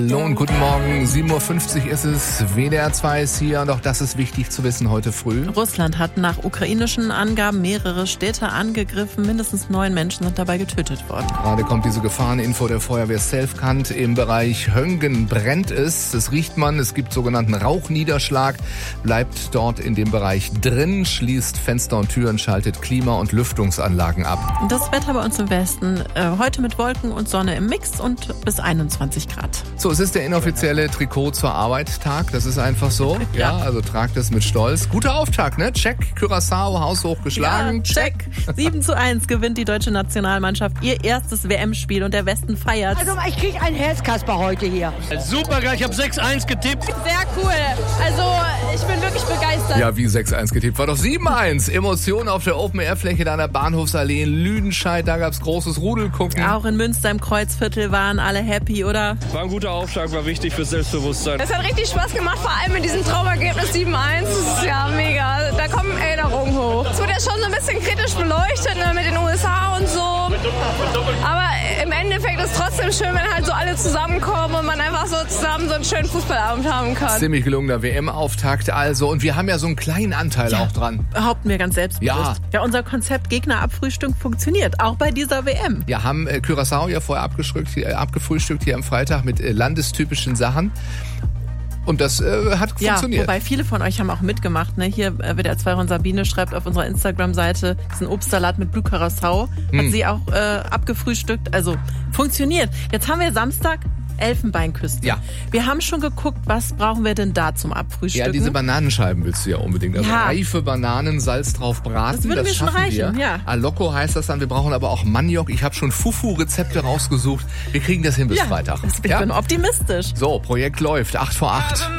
Hallo und guten Morgen, 7.50 Uhr ist es, WDR 2 ist hier und auch das ist wichtig zu wissen heute früh. Russland hat nach ukrainischen Angaben mehrere Städte angegriffen, mindestens 9 Menschen sind dabei getötet worden. Gerade kommt diese Gefahreninfo der Feuerwehr Selfkant. Im Bereich Höngen brennt es, das riecht man, es gibt sogenannten Rauchniederschlag, bleibt dort in dem Bereich drin, schließt Fenster und Türen, schaltet Klima- und Lüftungsanlagen ab. Das Wetter bei uns im Westen, heute mit Wolken und Sonne im Mix und bis 21 Grad. So, es ist der inoffizielle Trikot zur Arbeit-Tag. Das ist einfach so. Ja, also tragt es mit Stolz. Guter Auftakt, ne? Check, Curaçao, haushoch geschlagen. Ja, check. 7:1 gewinnt die deutsche Nationalmannschaft ihr erstes WM-Spiel und der Westen feiert. Also ich kriege einen Herzkasper heute hier. Super geil, ich habe 6-1 getippt. Sehr cool. Also ich bin wirklich begeistert. Ja, wie 6-1 getippt. War doch 7-1. Emotionen auf der Open-Air-Fläche da an der Bahnhofsallee in Lüdenscheid. Da gab's großes Rudelgucken. Auch in Münster im Kreuzviertel waren alle happy, oder? War ein guter Aufschlag, war wichtig fürs Selbstbewusstsein. Es hat richtig Spaß gemacht, vor allem mit diesem Traumergebnis 7-1. Das ist ja mega. Da kommen Erinnerungen hoch. Es wird ja schon so ein bisschen kritisch beleuchtet, ne, mit den USA und so. Aber im Endeffekt ist es trotzdem schön, wenn halt so alle zusammenkommen und man einfach so zusammen so einen schönen Fußballabend haben kann. Ziemlich gelungener WM-Auftakt also. Und wir haben ja so einen kleinen Anteil auch dran. Behaupten wir ganz selbstbewusst. Ja, unser Konzept Gegner abfrühstücken funktioniert, auch bei dieser WM. Wir haben Curaçao ja vorher abgefrühstückt hier am Freitag mit landestypischen Sachen. Und das hat funktioniert. Wobei viele von euch haben auch mitgemacht. Ne? Hier WDR 2 und Sabine schreibt auf unserer Instagram-Seite, das ist ein Obstsalat mit Blue Curaçao. Hat sie auch abgefrühstückt. Also funktioniert. Jetzt haben wir Samstag Elfenbeinküste. Ja. Wir haben schon geguckt, was brauchen wir denn da zum Abfrühstücken? Ja, diese Bananenscheiben willst du ja unbedingt. Also reife Bananen, Salz drauf braten. Das würde mir schon reichen, ja. Alocco heißt das dann. Wir brauchen aber auch Maniok. Ich habe schon Fufu-Rezepte rausgesucht. Wir kriegen das hin bis Freitag. Ich bin optimistisch. So, Projekt läuft. 7:08.